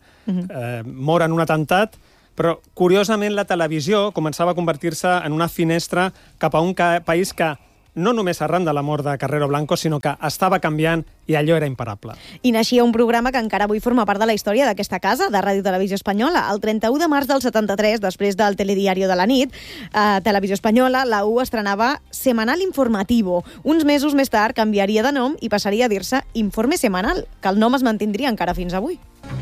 mor en un atemptat, però curiosament la televisió començava a convertir-se en una finestra cap a un país que no només arran de la mort de Carrero Blanco, sinó que estava canviant i allò era imparable. I naixia un programa que encara avui forma part de la història d'aquesta casa, de Ràdio Televisió Espanyola. El 31 de març del 73, després del telediario de la nit, Televisió Espanyola, la U estrenava Semanal Informativo. Uns mesos més tard canviaria de nom i passaria a dir-se Informe Semanal, que el nom es mantindria encara fins avui.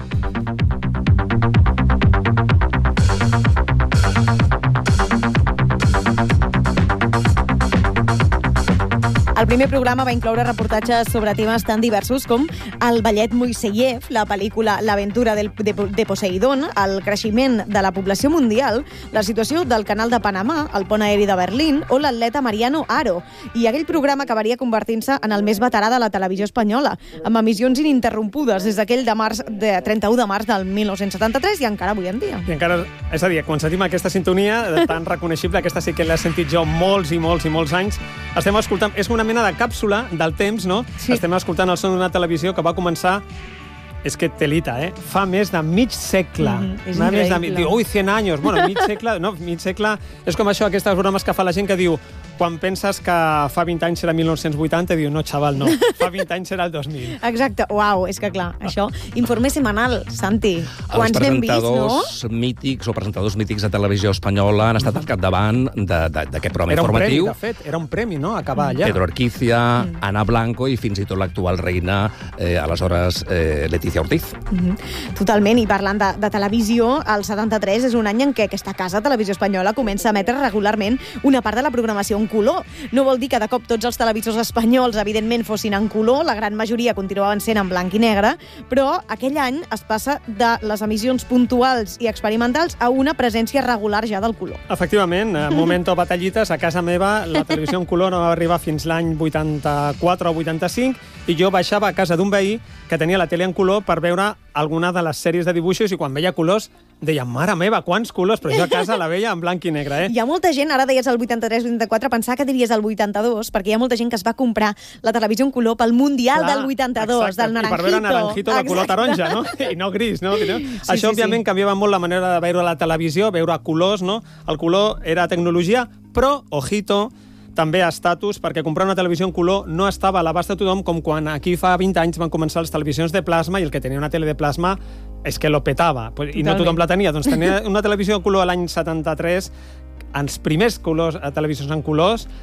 El primer programa va incloure reportatges sobre temes tan diversos com el ballet Moiseyev, la pel·lícula L'aventura de Poseidon, el creixement de la població mundial, la situació del canal de Panamà, el pont aeri de Berlín o l'atleta Mariano Aro. I aquell programa acabaria convertint-se en el més veterà de la televisió espanyola, amb emissions ininterrompudes des d'aquell 31 de març del 1973 i encara avui en dia. I encara, és a dir, quan sentim aquesta sintonia tan reconeixible, aquesta sí que l'he sentit jo molts anys, estem escoltant, és una mena de càpsula del temps, no? Sí. Estem escoltant el son d'una televisió que va començar, és que telita, fa més de mig segle. És increïble. Diu, 100 anys. Bueno, mig segle és com això, aquestes bromes que fa la gent que diu, quan penses que fa 20 anys serà 1980, diu, no, xaval, no, fa 20 anys serà el 2000. Exacte, uau, és que clar, això, Informe Semanal, Santi, quants n'hem vist, no? Els presentadors mítics de televisió espanyola han estat al capdavant d'aquest programa informatiu. Era un premi, de fet, era un premi, no?, acabar allà. Pedro Arquizia, Ana Blanco i fins i tot l'actual reina, aleshores Leticia Ortiz. Totalment, i parlant de televisió, el 73 és un any en què aquesta casa, Televisió Espanyola, comença a emetre regularment una part de la programació en color. No vol dir que de cop tots els televisors espanyols, evidentment, fossin en color, la gran majoria continuaven sent en blanc i negre, però aquell any es passa de les emissions puntuals i experimentals a una presència regular ja del color. Efectivament, momento batallites, a casa meva la televisió en color no va arribar fins l'any 84 o 85 i jo baixava a casa d'un veí que tenia la tele en color per veure alguna de les sèries de dibuixos i quan veia colors deia, mare meva, quants colors, però jo a casa la veia en blanc i negre, Hi ha molta gent, ara deies el 83-84, pensava que diries el 82, perquè hi ha molta gent que es va comprar la televisió en color pel Mundial del 82, del Naranjito. I per veure Naranjito de color taronja, no? I no gris, no? Això, òbviament, canviava molt la manera de veure la televisió, veure colors, no? El color era tecnologia, però, ojito, també estatus, perquè comprar una televisió en color no estava a l'abast de tothom, com quan aquí fa 20 anys van començar les televisions de plasma i el que tenia una tele de plasma és que lo petava, i no tothom la tenia. Doncs tenia una televisió en color a l'any 73, els primers colors, televisions en colors,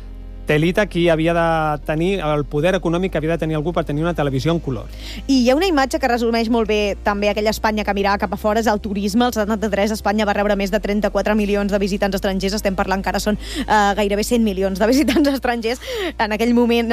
telita qui havia de tenir el poder econòmic que havia de tenir algú per tenir una televisió en color. I hi ha una imatge que resumeix molt bé també aquella Espanya que mirava cap a fora, és el turisme. El 73 Espanya va rebre més de 34 milions de visitants estrangers, estem parlant que ara són gairebé 100 milions de visitants estrangers, en aquell moment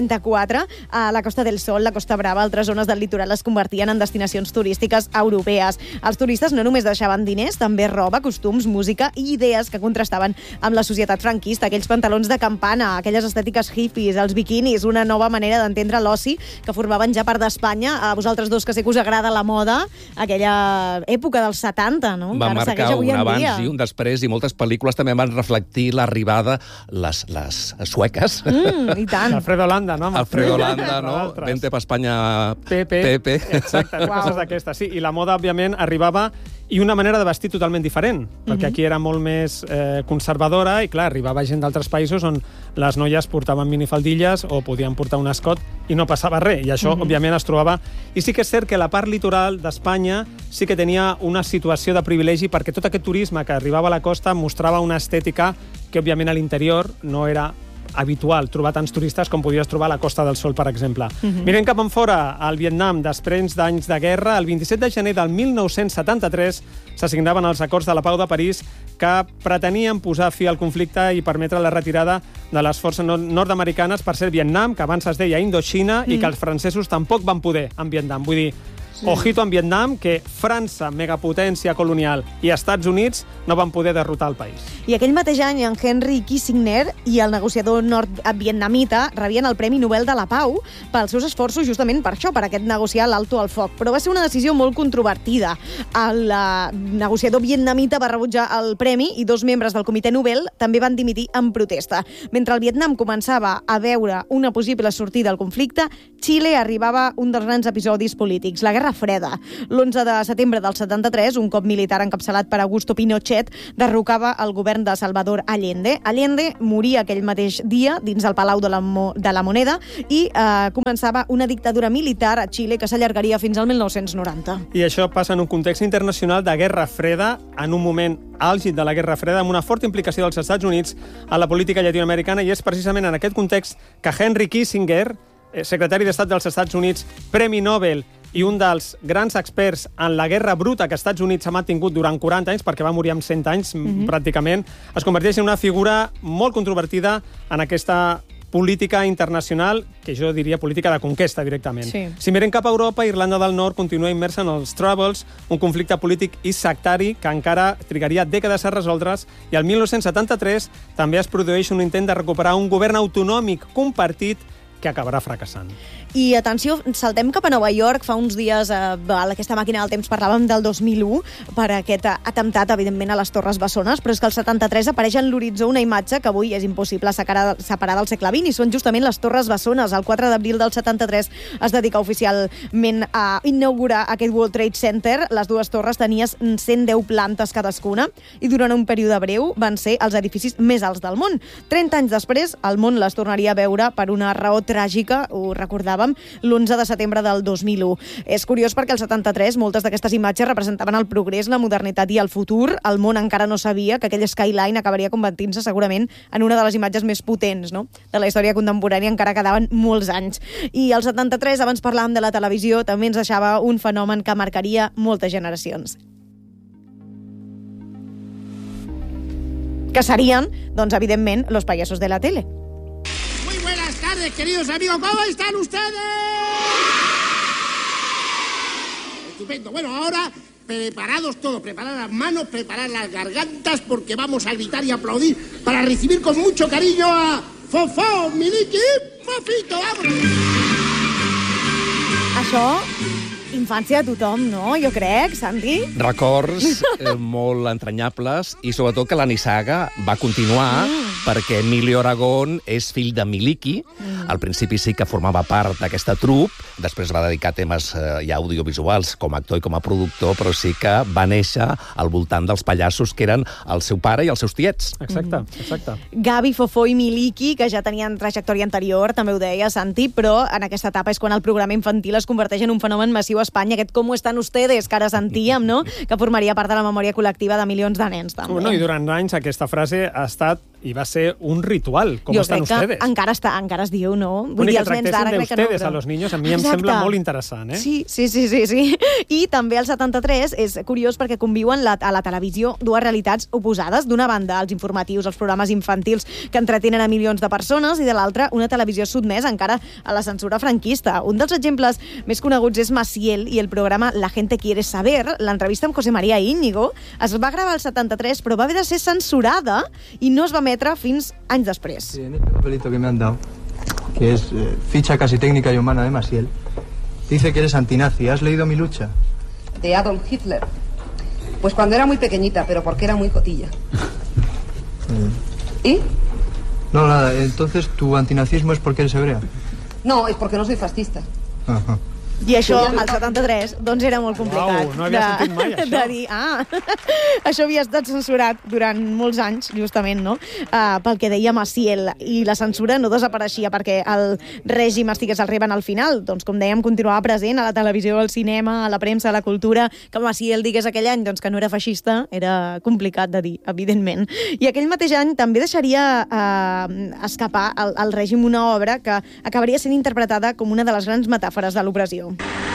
34. La Costa del Sol, la Costa Brava, altres zones del litoral es convertien en destinacions turístiques europees. Els turistes no només deixaven diners, també roba, costums, música i idees que contrastaven amb la societat franquista, aquells pantalons de campana, aquelles estètiques hippies, els biquinis, una nova manera d'entendre l'oci que formaven ja part d'Espanya. A vosaltres dos, que sé que us agrada la moda, aquella època dels 70, no? Va marcar un abans i un després, i moltes pel·lícules també van reflectir l'arribada, les sueques. I tant. Alfredo Landa, no? Alfredo Landa, no? Vente pa Espanya, Pepe. Exacte, coses d'aquestes. Sí, i la moda, òbviament, arribava i una manera de vestir totalment diferent, perquè aquí era molt més conservadora i, clar, arribava gent d'altres països on les noies portaven minifaldilles o podien portar un escot i no passava res, i això, òbviament, es trobava... I sí que és cert que la part litoral d'Espanya sí que tenia una situació de privilegi perquè tot aquest turisme que arribava a la costa mostrava una estètica que, òbviament, a l'interior no era habitual trobar tants turistes com podies trobar a la Costa del Sol, per exemple. Mirem cap en fora, al Vietnam, després d'anys de guerra, el 27 de gener del 1973 s'assignaven els acords de la Pau de París que pretenien posar fi al conflicte i permetre la retirada de les forces nord-americanes per ser Vietnam, que abans es deia Indoxina, i que els francesos tampoc van poder en Vietnam. Vull dir, ojito en Vietnam, que França, megapotència colonial, i Estats Units no van poder derrotar el país. I aquell mateix any, en Henry Kissinger i el negociador nord-vietnamita rebien el Premi Nobel de la Pau pels seus esforços justament per això, per aquest negociar l'alto al foc. Però va ser una decisió molt controvertida. El negociador vietnamita va rebutjar el premi i 2 membres del Comitè Nobel també van dimitir en protesta. Mentre el Vietnam començava a veure una possible sortida al conflicte, Xile arribava un dels grans episodis polítics, la Guerra Freda. L'11 de setembre del 73, un cop militar encapçalat per Augusto Pinochet derrocava el govern de Salvador Allende. Allende moria aquell mateix dia dins el Palau de la Moneda i començava una dictadura militar a Xile que s'allargaria fins al 1990. I això passa en un context internacional de Guerra Freda, en un moment àlgid de la Guerra Freda, amb una forta implicació dels Estats Units a la política llatinoamericana, i és precisament en aquest context que Henry Kissinger, secretari d'Estat dels Estats Units, Premi Nobel i un dels grans experts en la guerra bruta que Estats Units ha mantingut durant 40 anys, perquè va morir amb 100 anys, pràcticament, es converteix en una figura molt controvertida en aquesta política internacional, que jo diria política de conquesta directament. Sí. Si mirem cap a Europa, Irlanda del Nord continua immersa en els Troubles, un conflicte polític i sectari que encara trigaria dècades a resoldre's, i el 1973 també es produeix un intent de recuperar un govern autonòmic compartit que acabarà fracassant. I atenció, saltem cap a Nova York. Fa uns dies a aquesta màquina del temps parlàvem del 2001 per aquest atemptat, evidentment, a les Torres Bessones, però és que el 73 apareix en l'horitzó una imatge que avui és impossible separar del segle XX, i són justament les Torres Bessones. El 4 d'abril del 73 es dedica oficialment a inaugurar aquest World Trade Center. Les dues torres tenien 110 plantes cadascuna i durant un període breu van ser els edificis més alts del món. 30 anys després, el món les tornaria a veure per una raó tràgica, ho recordàvem, l'11 de setembre del 2001. És curiós perquè al 73 moltes d'aquestes imatges representaven el progrés, la modernitat i el futur. El món encara no sabia que aquell skyline acabaria convertint-se segurament en una de les imatges més potents, no?, de la història contemporània. Encara quedaven molts anys. I el 73, abans parlàvem de la televisió, també ens deixava un fenomen que marcaria moltes generacions. Que serien, doncs, evidentment, los payasos de la tele. Buenas tardes, queridos amigos, ¿cómo están ustedes? Estupendo. Bueno, ahora preparados todos, preparar las manos, preparar las gargantas, porque vamos a gritar y aplaudir para recibir con mucho cariño a Fofó, Miliki i Fofito. ¡Vamos! Això, infància de tothom, no? Jo crec, Santi. Records molt entranyables, i sobretot que la nissaga va continuar perquè Emilio Aragón és fill de Miliki. Al principi sí que formava part d'aquesta trup, després va dedicar a temes ja audiovisuals com a actor i com a productor, però sí que va néixer al voltant dels pallassos que eren el seu pare i els seus tiets. Exacte, exacte. Gavi, Fofó i Miliki, que ja tenien trajectòria anterior, també ho deia Santi, però en aquesta etapa és quan el programa infantil es converteix en un fenomen massiu a Espanya, aquest «Cómo están ustedes?», que ara sentíem, no?, que formaria part de la memòria col·lectiva de milions de nens, també. No, i durant anys aquesta frase ha estat i va ser un ritual. Com estan ustedes? Encara es diu, no? Vull dir, que tractessin d'ustedes a los niños, a mi em sembla molt interessant, eh? Sí. I també el 73 és curiós perquè conviuen a la televisió dues realitats oposades. D'una banda, els informatius, els programes infantils que entretenen a milions de persones, i de l'altra, una televisió sotmesa encara a la censura franquista. Un dels exemples més coneguts és Maciel i el programa La gente quiere saber. L'entrevista amb José María Íñigo es va gravar al 73, però va haver de ser censurada i no es va emetre fins anys després. Sí, en este papelito que me han dado, que es ficha casi técnica y humana de Maciel, dice que eres antinazi. ¿Has leído Mi lucha? De Adolf Hitler. Pues cuando era muy pequeñita, pero porque era muy cotilla. ¿Y? No, nada. Entonces, ¿tu antinazismo es porque eres hebrea? No, es porque no soy fascista. Ajá. I això, al 73, doncs era molt complicat. Uau, no havia sentit mai, això. De dir, això havia estat censurat durant molts anys, justament, no? Pel que deia Maciel. I la censura no desapareixia perquè el règim estigués arribant al final. Doncs, com dèiem, continuava present a la televisió, al cinema, a la premsa, a la cultura. Que Maciel digués aquell any doncs, que no era feixista era complicat de dir, evidentment. I aquell mateix any també deixaria escapar al règim una obra que acabaria sent interpretada com una de les grans metàfores de l'opressió.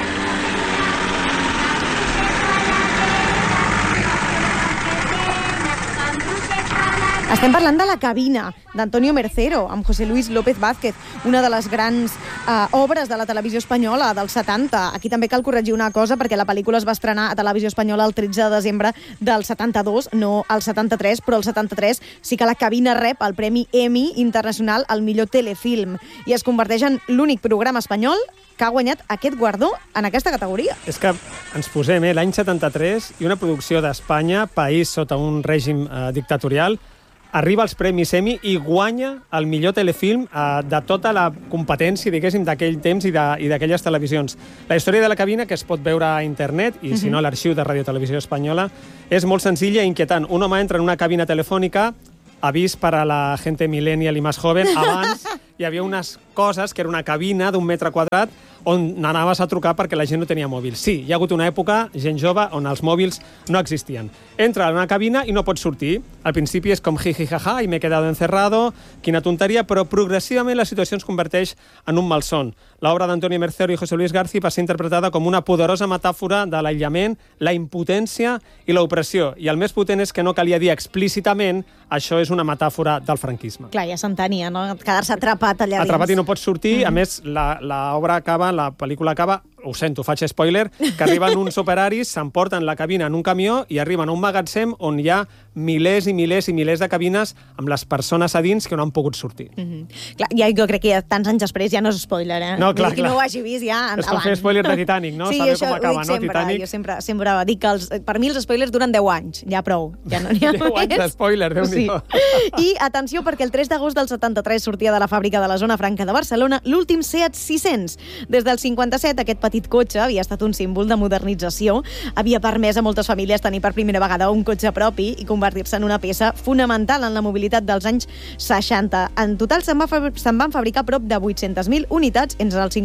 Estem parlant de La cabina, d'Antonio Mercero, amb José Luis López Vázquez, una de les grans obres de la televisió espanyola dels 70. Aquí també cal corregir una cosa, perquè la pel·lícula es va estrenar a Televisió Espanyola el 13 de desembre del 72, no el 73, però el 73 sí que La cabina rep el Premi Emmy Internacional al millor telefilm i es converteix en l'únic programa espanyol que ha guanyat aquest guardó en aquesta categoria. És que ens posem l'any 73 i una producció d'Espanya, país sota un règim dictatorial, arriba als Premis Emmy i guanya el millor telefilm de tota la competència, diguéssim, d'aquell temps i d'aquelles televisions. La història de La cabina, que es pot veure a internet, i si no, l'arxiu de Radio Televisió Espanyola, és molt senzilla i inquietant. Un home entra en una cabina telefònica, avís per a la gente millennial i més joven. Abans hi havia unes coses que era una cabina d'un metre quadrat on anaves a trucar perquè la gent no tenia mòbil. Sí, hi ha hagut una època, gent jove, on els mòbils no existien. Entra a una cabina i no pots sortir. Al principi és com jiji jaja i m'he quedado encerrado, quina tonteria, però progressivament la situació es converteix en un malson. L'obra d'Antonio Mercero i José Luis García va ser interpretada com una poderosa metàfora de l'aïllament, la impotència i l'opressió. I el més potent és que no calia dir explícitament això és una metàfora del franquisme. Clar, ja s'entenia, no? Quedar-se atrapat allà dins. Atrapat i no pots sortir. A més, l'obra acaba, la pel·lícula acaba, ho sento, faig spoiler, que arriben uns operaris, s'emporten la cabina en un camió i arriben a un magatzem on hi ha milers i milers i milers de cabines amb les persones a dins que no han pogut sortir. Clar, jo crec que tants anys després ja no és spoiler, eh? No, clar, qui no ho hagi vist ja endavant. És com fer spoiler de Titanic, no? Sí, saber això com acaba, ho dic sempre, Titanic. Jo sempre dic que per mi els spoilers duren 10 anys, ja prou, ja no n'hi ha 10 anys de spoiler, Déu-n'hi-do. I atenció, perquè el 3 d'agost del 73 sortia de la fàbrica de la Zona Franca de Barcelona l'últim Seat 600. Des del 57, aquest petit cotxe havia estat un símbol de modernització, havia permès a moltes famílies tenir per primera vegada un cotxe propi i convertir-se en una peça fonamental en la mobilitat dels anys 60. En total se'n van fabricar prop de 800.000 unitats entre el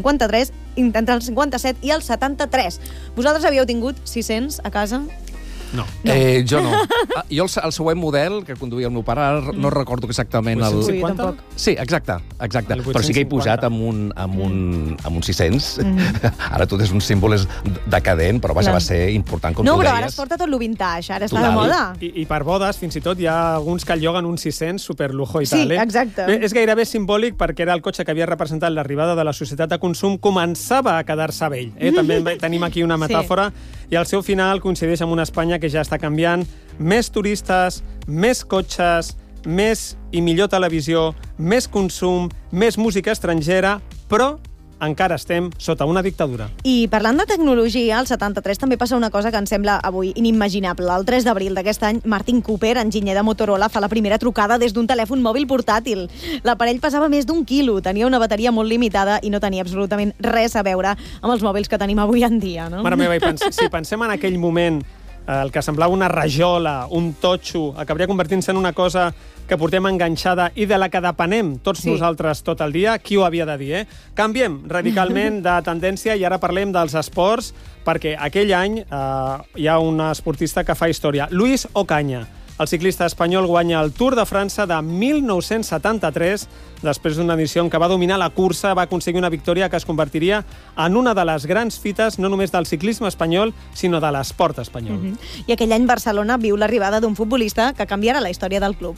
57 i el 73. Vosaltres havíeu tingut 600 a casa? No. Jo no. Jo el següent model que conduïa el meu pare, no recordo exactament el... 850? Sí, exacte. Però sí que he posat amb un 600. Ara tot és un símbol decadent, però vaja, va ser important, com tu deies. No, però ara es porta tot lo vintage, ara està de moda. I per bodes, fins i tot, hi ha alguns que lloguen un 600 superlujo i tal. Sí, exacte. És gairebé simbòlic perquè era el cotxe que havia representat l'arribada de la societat de consum, començava a quedar-se vell. També tenim aquí una metàfora. I al seu final coincideix amb una Espanya que ja està canviant. Més turistes, més cotxes, més i millor televisió, més consum, més música estrangera, però encara estem sota una dictadura. I parlant de tecnologia, al 73 també passa una cosa que em sembla avui inimaginable. El 3 d'abril d'aquest any, Martin Cooper, enginyer de Motorola, fa la primera trucada des d'un telèfon mòbil portàtil. L'aparell pesava més d'1 quilo, tenia una bateria molt limitada i no tenia absolutament res a veure amb els mòbils que tenim avui en dia, no? Mare meva, si pensem en aquell moment el que semblava una rajola, un totxo, acabaria convertint-se en una cosa que portem enganxada i de la que depenem tots nosaltres tot el dia, qui ho havia de dir, eh? Canviem radicalment de tendència i ara parlem dels esports, perquè aquell any hi ha un esportista que fa història. Luis Ocaña, el ciclista espanyol guanya el Tour de França de 1973, després d'una edició en què va dominar la cursa, va aconseguir una victòria que es convertiria en una de les grans fites no només del ciclisme espanyol, sinó de l'esport espanyol. I aquell any Barcelona viu l'arribada d'un futbolista que canviarà la història del club.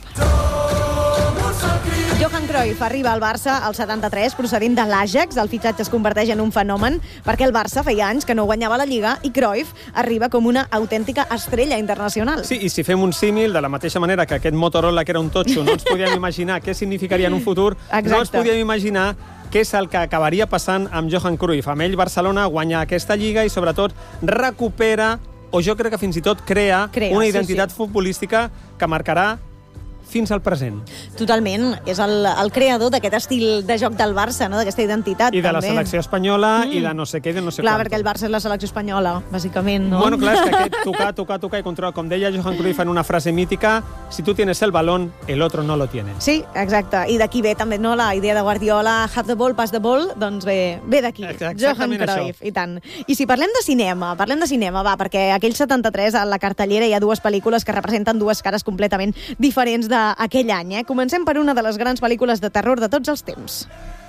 Johan Cruyff arriba al Barça al 73, procedint de l'Ajax. El fitxatge es converteix en un fenomen perquè el Barça feia anys que no guanyava la Lliga i Cruyff arriba com una autèntica estrella internacional. Sí, i si fem un símil, de la mateixa manera que aquest Motorola, que era un totxo, no ens podíem imaginar què significaria en un futur, no ens podíem imaginar què és el que acabaria passant amb Johan Cruyff. Amb ell, Barcelona guanya aquesta Lliga i, sobretot, recupera, o jo crec que fins i tot crea una identitat futbolística que marcarà fins al present. Totalment. És el creador d'aquest estil de joc del Barça, no? D'aquesta identitat. I de la selecció espanyola i de no sé què i de no sé clar, quant. perquè el Barça és la selecció espanyola, bàsicament, no? Bueno, clar, és que aquest tocar i controlar. Com deia Johan Cruyff en una frase mítica, si tu tienes el balón, el otro no lo tiene. Sí, exacte. I d'aquí ve també la idea de Guardiola, have the ball, pass the ball, doncs ve d'aquí. Johan Cruyff, i tant. I si parlem de cinema, perquè aquell 73, a la cartellera hi ha dues pel·lícules que representen dues cares completament diferents d'aquell any. Comencem per una de les grans pel·lícules de terror de tots els temps.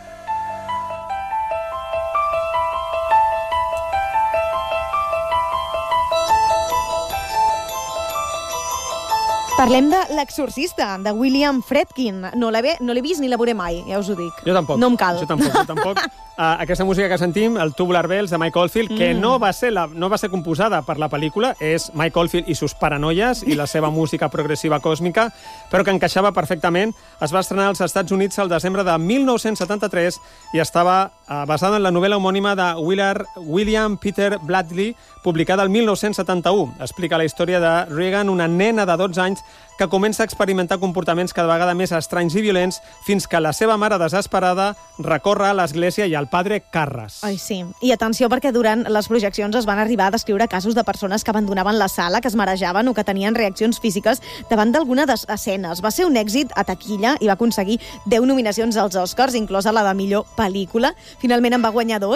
Parlem de L'Exorcista, de William Friedkin. No l'he vist ni la veuré mai, ja us ho dic. Jo tampoc. No em cal. Jo tampoc. Aquesta música que sentim, el Tubular Bells de Mike Oldfield, que no va ser composada per la pel·lícula, és Mike Oldfield i sus paranoies i la seva música progressiva còsmica, però que encaixava perfectament. Es va estrenar als Estats Units el desembre de 1973 i estava basada en la novel·la homònima de William Peter Blatty, publicada el 1971. Explica la història de Regan, una nena de 12 anys que comença a experimentar comportaments cada vegada més estranys i violents fins que la seva mare, desesperada, recorre a l'església i al padre Carras. Ai, sí. I atenció, perquè durant les projeccions es van arribar a descriure casos de persones que abandonaven la sala, que es marejaven o que tenien reaccions físiques davant d'alguna escenes. Va ser un èxit a taquilla i va aconseguir 10 nominacions als Oscars, inclosa la de millor pel·lícula. Finalment en va guanyar 2,